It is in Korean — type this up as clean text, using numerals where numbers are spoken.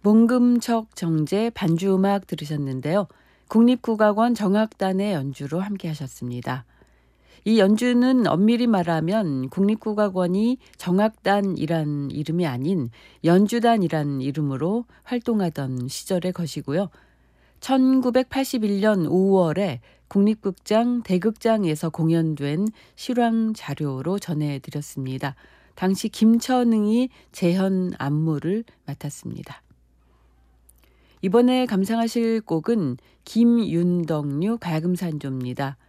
몽금척 정제 반주음악 들으셨는데요. 국립국악원 정악단의 연주로 함께 하셨습니다. 이 연주는 엄밀히 말하면 국립국악원이 정악단이란 이름이 아닌 연주단이란 이름으로 활동하던 시절의 것이고요. 1981년 5월에 국립극장 대극장에서 공연된 실황 자료로 전해드렸습니다. 당시 김천응이 재현 안무를 맡았습니다. 이번에 감상하실 곡은 김윤덕류 가야금산조입니다.